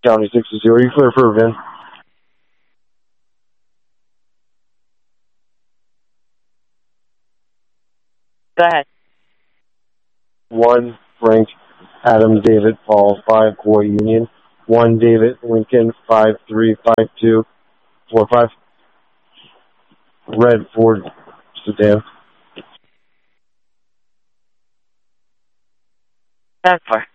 County 60. Are you clear for a VIN? Go ahead. 1 Frank Adam David Paul 5 Boy Union. 1 David Lincoln 535245. Red Ford sedan. 10-4.